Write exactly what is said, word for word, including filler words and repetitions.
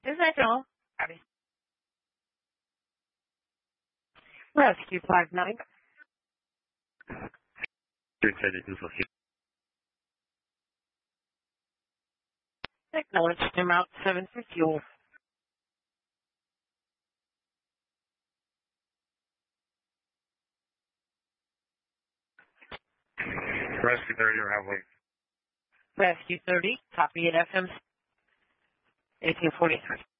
Is that all? Rescue five nine. Acknowledge him out seven for fuel. Rescue thirty, or have we? Rescue thirty, copy at F M eighteen forty-three.